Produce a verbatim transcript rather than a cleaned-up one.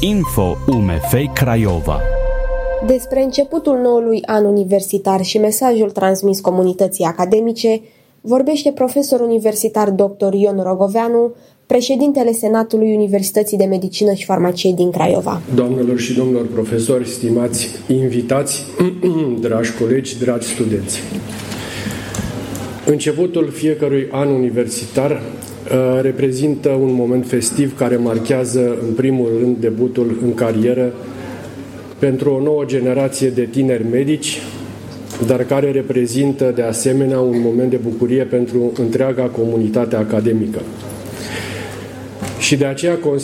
Info U M F Craiova. Despre începutul noului an universitar și mesajul transmis comunității academice vorbește profesor universitar doctor Ion Rogoveanu, președintele Senatului Universității de Medicină și Farmacie din Craiova. Doamnelor și domnilor profesori, stimați invitați, dragi colegi, dragi studenți. Începutul fiecărui an universitar reprezintă un moment festiv care marchează în primul rând debutul în carieră pentru o nouă generație de tineri medici, dar care reprezintă de asemenea un moment de bucurie pentru întreaga comunitate academică. Și de aceea